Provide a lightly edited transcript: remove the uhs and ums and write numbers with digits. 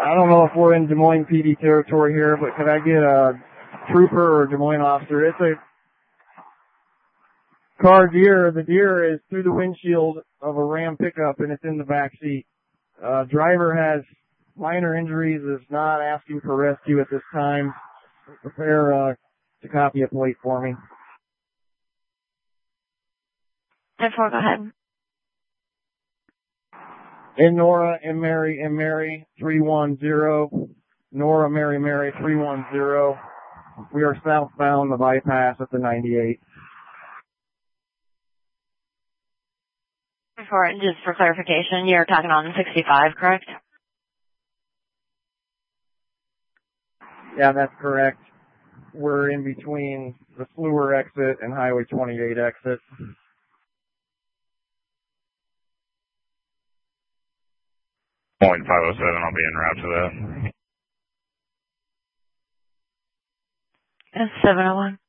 I don't know if we're in Des Moines PD territory here, but could I get a trooper or Des Moines officer? It's a car deer. The deer is through the windshield of a Ram pickup, and it's in the back seat. Driver has minor injuries, is not asking for rescue at this time. Prepare to copy a plate for me. 10-4, go ahead. In Nora, in Mary, 310. Nora, Mary, 310. We are southbound the bypass at the 98. Just for clarification, you're talking on 65, correct? Yeah, that's correct. We're in between the Fluor exit and Highway 28 exit. Point 507, I'll be en route to that. It's 701.